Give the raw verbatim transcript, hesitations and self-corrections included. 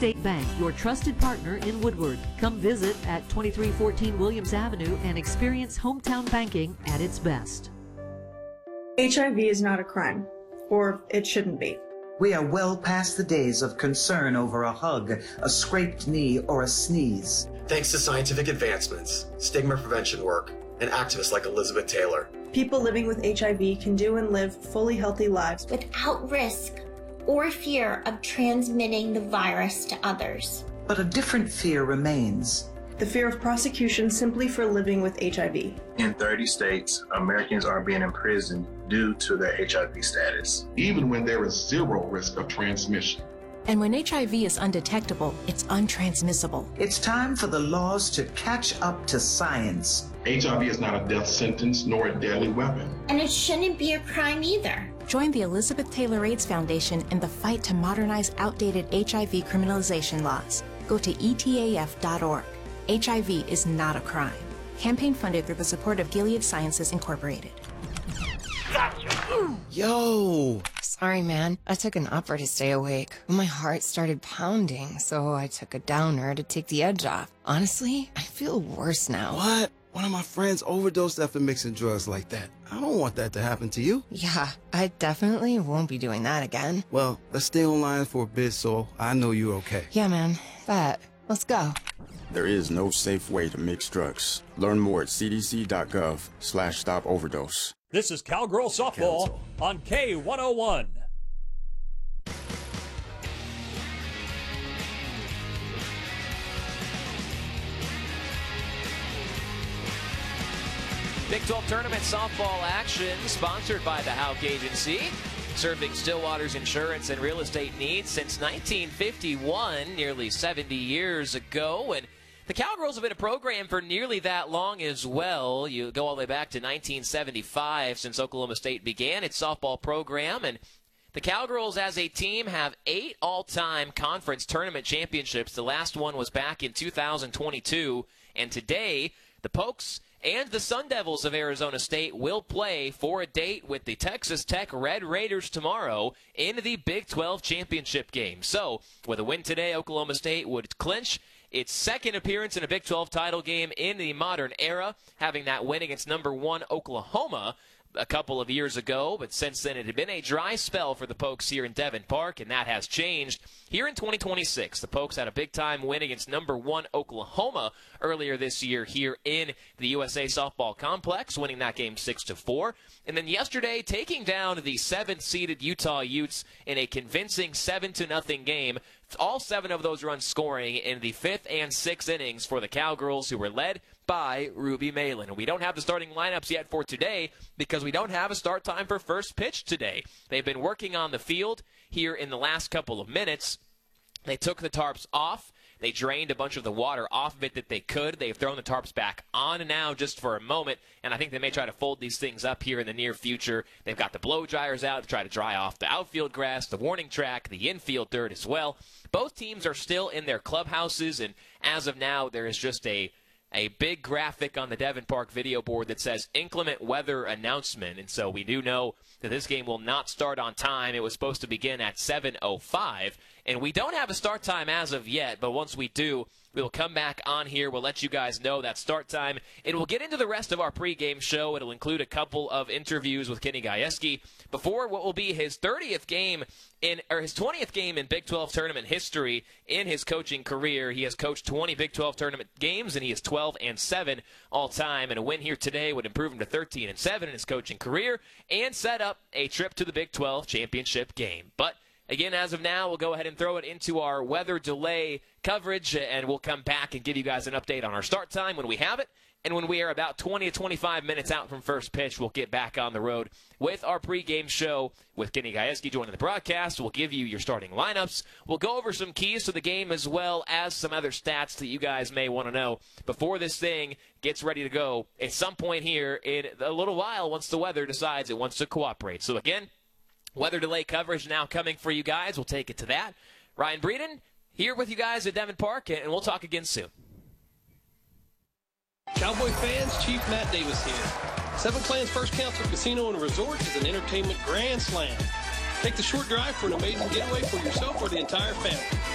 State Bank, your trusted partner in Woodward. Come visit at twenty-three fourteen Williams Avenue and experience hometown banking at its best. H I V is not a crime, or it shouldn't be. We are well past the days of concern over a hug, a scraped knee, or a sneeze. Thanks to scientific advancements, stigma prevention work, and activists like Elizabeth Taylor, people living with H I V can do and live fully healthy lives without risk or fear of transmitting the virus to others. But a different fear remains. The fear of prosecution simply for living with H I V. In thirty states, Americans are being imprisoned due to their H I V status. Even when there is zero risk of transmission. And when H I V is undetectable, it's untransmissible. It's time for the laws to catch up to science. H I V is not a death sentence nor a deadly weapon. And it shouldn't be a crime either. Join the Elizabeth Taylor AIDS Foundation in the fight to modernize outdated H I V criminalization laws. Go to E T A F dot org. H I V is not a crime. Campaign funded through the support of Gilead Sciences Incorporated. Yo! Sorry, man. I took an upper to stay awake. My heart started pounding, so I took a downer to take the edge off. Honestly, I feel worse now. What? One of my friends overdosed after mixing drugs like that. I don't want that to happen to you. Yeah, I definitely won't be doing that again. Well, let's stay online for a bit so I know you're okay. Yeah, man. Bet. Let's go. There is no safe way to mix drugs. Learn more at c d c dot gov slash stop overdose. This is Cowgirl Softball Council on K one oh one. Big twelve Tournament softball action sponsored by the Houck Agency, serving Stillwater's insurance and real estate needs since nineteen fifty-one, nearly seventy years ago. And the Cowgirls have been a program for nearly that long as well. You go all the way back to nineteen seventy-five since Oklahoma State began its softball program. And the Cowgirls as a team have eight all-time conference tournament championships. The last one was back in two thousand twenty-two. And today, the Pokes and the Sun Devils of Arizona State will play for a date with the Texas Tech Red Raiders tomorrow in the Big twelve championship game. So, with a win today, Oklahoma State would clinch its second appearance in a Big twelve title game in the modern era, having that win against number one Oklahoma a couple of years ago. But since then, it had been a dry spell for the Pokes here in Devon Park, and that has changed. Here in twenty twenty-six, the Pokes had a big-time win against number one Oklahoma earlier this year here in the U S A Softball Complex, winning that game six to four. And then yesterday, taking down the seventh-seeded Utah Utes in a convincing seven to nothing game. All seven of those runs scoring in the fifth and sixth innings for the Cowgirls, who were led by Ruby Malin. And we don't have the starting lineups yet for today because we don't have a start time for first pitch today. They've been working on the field here in the last couple of minutes. They took the tarps off. They drained a bunch of the water off of it that they could. They've thrown the tarps back on now just for a moment, and I think they may try to fold these things up here in the near future. They've got the blow dryers out to try to dry off the outfield grass, the warning track, the infield dirt as well. Both teams are still in their clubhouses, and as of now, there is just a a big graphic on the Devon Park video board that says inclement weather announcement. And so we do know that this game will not start on time. It was supposed to begin at seven oh five. And we don't have a start time as of yet, but once we do, we'll come back on here. We'll let you guys know that start time. And we'll get into the rest of our pregame show. It'll include a couple of interviews with Kenny Gajewski before what will be his thirtieth game in, or his twentieth game in Big twelve tournament history in his coaching career. He has coached twenty Big twelve tournament games, and he is twelve and seven all time. And a win here today would improve him to thirteen and seven in his coaching career and set up a trip to the Big twelve championship game. But again, as of now, we'll go ahead and throw it into our weather delay coverage, and we'll come back and give you guys an update on our start time when we have it. And when we are about twenty to twenty-five minutes out from first pitch, we'll get back on the road with our pregame show with Kenny Gajewski joining the broadcast. We'll give you your starting lineups. We'll go over some keys to the game as well as some other stats that you guys may want to know before this thing gets ready to go at some point here in a little while once the weather decides it wants to cooperate. So again, weather delay coverage now coming for you guys. We'll take it to that. Ryan Breeden here with you guys at Devon Park, and we'll talk again soon. Cowboy fans, Chief Matt Davis here. Seven Plans First Council Casino and Resort is an entertainment grand slam. Take the short drive for an amazing getaway for yourself or the entire family.